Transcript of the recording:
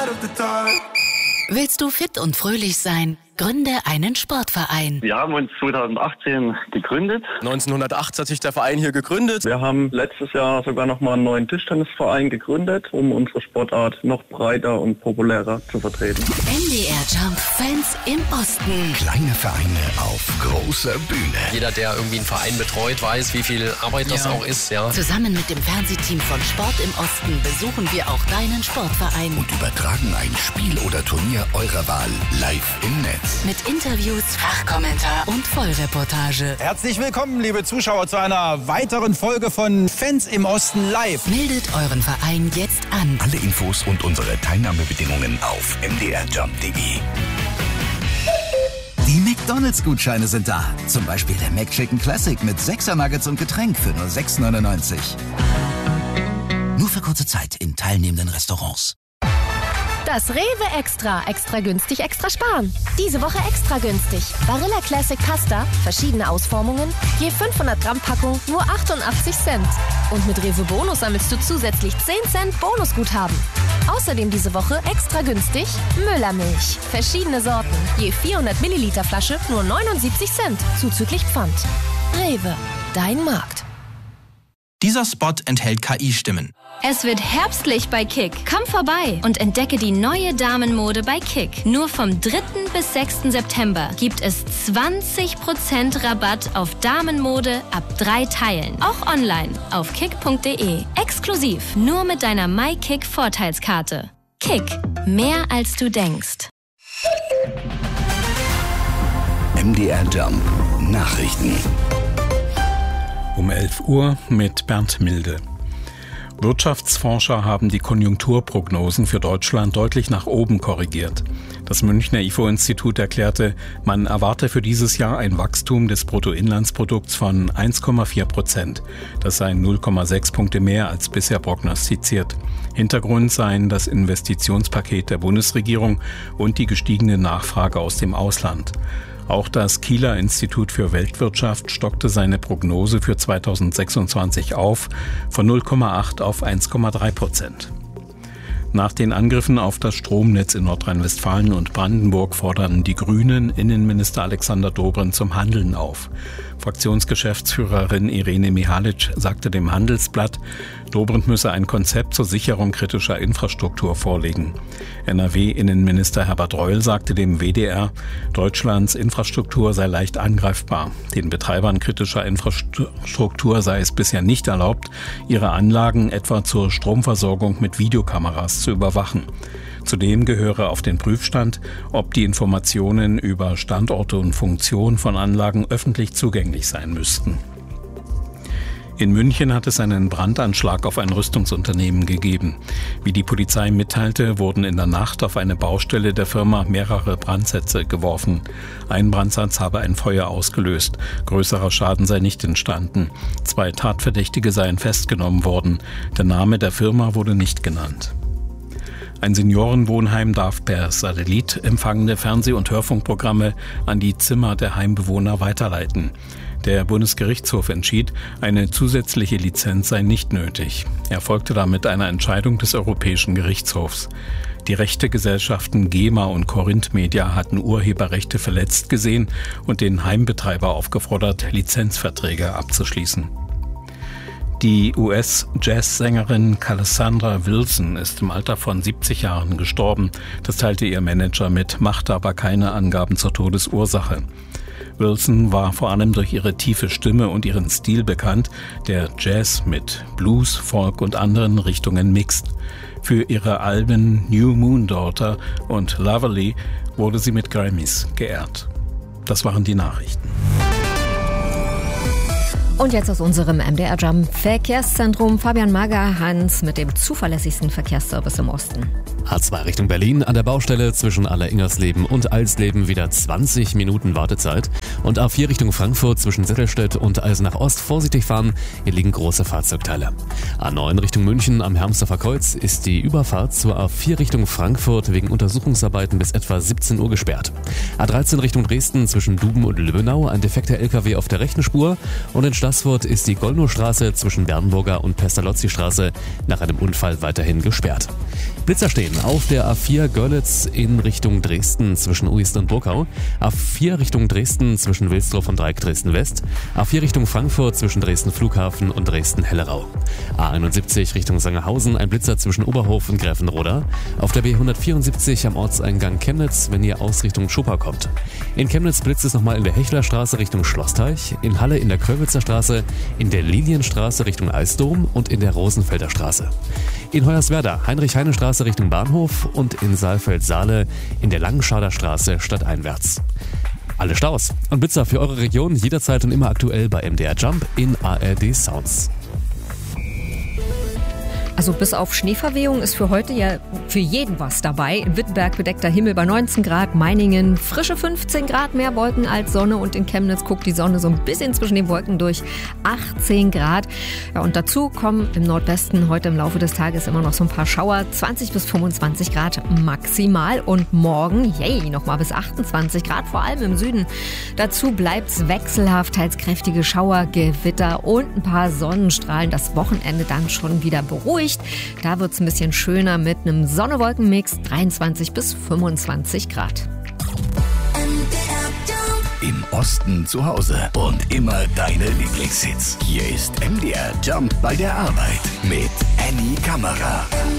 Willst du fit und fröhlich sein? Gründe einen Sportverein. Wir haben uns 2018 gegründet. 1908 hat sich der Verein hier gegründet. Wir haben letztes Jahr sogar nochmal einen neuen Tischtennisverein gegründet, um unsere Sportart noch breiter und populärer zu vertreten. MDR Jump Fans im Osten. Kleine Vereine auf großer Bühne. Jeder, der irgendwie einen Verein betreut, weiß, wie viel Arbeit das auch ist. Ja. Zusammen mit dem Fernsehteam von Sport im Osten besuchen wir auch deinen Sportverein. Und übertragen ein Spiel oder Turnier eurer Wahl live im Netz. Mit Interviews, Fachkommentar und Vollreportage. Herzlich willkommen, liebe Zuschauer, zu einer weiteren Folge von Fans im Osten live. Meldet euren Verein jetzt an. Alle Infos und unsere Teilnahmebedingungen auf mdrjump.de. Die McDonalds-Gutscheine sind da. Zum Beispiel der McChicken Classic mit 6er Nuggets und Getränk für nur 6,99. Nur für kurze Zeit in teilnehmenden Restaurants. Das Rewe Extra. Extra günstig, extra sparen. Diese Woche extra günstig. Barilla Classic Pasta, verschiedene Ausformungen, je 500 Gramm Packung, nur 88 Cent. Und mit Rewe Bonus sammelst du zusätzlich 10 Cent Bonusguthaben. Außerdem diese Woche extra günstig Müllermilch. Verschiedene Sorten, je 400 Milliliter Flasche, nur 79 Cent, zuzüglich Pfand. Rewe, dein Markt. Dieser Spot enthält KI-Stimmen. Es wird herbstlich bei Kick. Komm vorbei und entdecke die neue Damenmode bei Kick. Nur vom 3. bis 6. September gibt es 20% Rabatt auf Damenmode ab 3 Teilen. Auch online auf kick.de. Exklusiv nur mit deiner MyKick-Vorteilskarte. Kick. Mehr als du denkst. MDR Jump Nachrichten. Um 11 Uhr mit Bernd Milde. Wirtschaftsforscher haben die Konjunkturprognosen für Deutschland deutlich nach oben korrigiert. Das Münchner IFO-Institut erklärte, man erwarte für dieses Jahr ein Wachstum des Bruttoinlandsprodukts von 1,4%. Das seien 0,6 Punkte mehr als bisher prognostiziert. Hintergrund seien das Investitionspaket der Bundesregierung und die gestiegene Nachfrage aus dem Ausland. Auch das Kieler Institut für Weltwirtschaft stockte seine Prognose für 2026 auf, von 0,8 auf 1,3%. Nach den Angriffen auf das Stromnetz in Nordrhein-Westfalen und Brandenburg fordern die Grünen Innenminister Alexander Dobrindt zum Handeln auf. Fraktionsgeschäftsführerin Irene Mihalic sagte dem Handelsblatt, Dobrindt müsse ein Konzept zur Sicherung kritischer Infrastruktur vorlegen. NRW-Innenminister Herbert Reul sagte dem WDR, Deutschlands Infrastruktur sei leicht angreifbar. Den Betreibern kritischer Infrastruktur sei es bisher nicht erlaubt, ihre Anlagen etwa zur Stromversorgung mit Videokameras zu überwachen. Zudem gehöre auf den Prüfstand, ob die Informationen über Standorte und Funktion von Anlagen öffentlich zugänglich sein müssten. In München hat es einen Brandanschlag auf ein Rüstungsunternehmen gegeben. Wie die Polizei mitteilte, wurden in der Nacht auf eine Baustelle der Firma mehrere Brandsätze geworfen. Ein Brandsatz habe ein Feuer ausgelöst. Größerer Schaden sei nicht entstanden. 2 Tatverdächtige seien festgenommen worden. Der Name der Firma wurde nicht genannt. Ein Seniorenwohnheim darf per Satellit empfangene Fernseh- und Hörfunkprogramme an die Zimmer der Heimbewohner weiterleiten. Der Bundesgerichtshof entschied, eine zusätzliche Lizenz sei nicht nötig. Er folgte damit einer Entscheidung des Europäischen Gerichtshofs. Die Rechtegesellschaften GEMA und Corinth Media hatten Urheberrechte verletzt gesehen und den Heimbetreiber aufgefordert, Lizenzverträge abzuschließen. Die US-Jazzsängerin Cassandra Wilson ist im Alter von 70 Jahren gestorben. Das teilte ihr Manager mit, machte aber keine Angaben zur Todesursache. Wilson war vor allem durch ihre tiefe Stimme und ihren Stil bekannt, der Jazz mit Blues, Folk und anderen Richtungen mixt. Für ihre Alben New Moon Daughter und Lovely wurde sie mit Grammys geehrt. Das waren die Nachrichten. Und jetzt aus unserem MDR Jump Verkehrszentrum Fabian Mager-Hans mit dem zuverlässigsten Verkehrsservice im Osten. A2 Richtung Berlin, an der Baustelle zwischen Alleringers-Leben und Alsleben wieder 20 Minuten Wartezeit. Und A4 Richtung Frankfurt zwischen Sittelstedt und Eisenach Ost vorsichtig fahren, hier liegen große Fahrzeugteile. A9 Richtung München am Hermsdorfer Kreuz ist die Überfahrt zur A4 Richtung Frankfurt wegen Untersuchungsarbeiten bis etwa 17 Uhr gesperrt. A13 Richtung Dresden zwischen Duben und Löbenau ein defekter LKW auf der rechten Spur. Und in Stassfurt ist die Gollnowstraße zwischen Bernburger und Pestalozzi-Straße nach einem Unfall weiterhin gesperrt. Blitzer stehen. 10. Auf der A4 Görlitz in Richtung Dresden zwischen Uist und Burkau. A4 Richtung Dresden zwischen Wilsdruff und Dreieck Dresden-West. A4 Richtung Frankfurt zwischen Dresden Flughafen und Dresden-Hellerau. A71 Richtung Sangerhausen, ein Blitzer zwischen Oberhof und Gräfenroda. Auf der B174 am Ortseingang Chemnitz, wenn ihr aus Richtung Schupper kommt. In Chemnitz blitzt es nochmal in der Hechlerstraße Richtung Schlossteich, in Halle in der Kröwitzer Straße, in der Lilienstraße Richtung Eisdom und in der Rosenfelder Straße. In Hoyerswerda Heinrich-Heine-Straße Richtung Bahnhof und in Saalfeld-Saale in der Langenschader Straße stadteinwärts. Alle Staus und Blitzer für eure Region jederzeit und immer aktuell bei MDR Jump in ARD Sounds. Also bis auf Schneeverwehung ist für heute ja für jeden was dabei. In Wittenberg bedeckter Himmel bei 19 Grad, Meiningen frische 15 Grad, mehr Wolken als Sonne und in Chemnitz guckt die Sonne so ein bisschen zwischen den Wolken durch, 18 Grad. Ja, und dazu kommen im Nordwesten heute im Laufe des Tages immer noch so ein paar Schauer, 20 bis 25 Grad maximal und morgen, nochmal bis 28 Grad, vor allem im Süden. Dazu bleibt's wechselhaft, teils kräftige Schauer, Gewitter und ein paar Sonnenstrahlen. Das Wochenende dann schon wieder beruhigt. Da wird es ein bisschen schöner mit einem Sonne-Wolken-Mix, 23 bis 25 Grad. Im Osten zu Hause und immer deine Lieblingshits. Hier ist MDR Jump bei der Arbeit mit Annie Kammerer.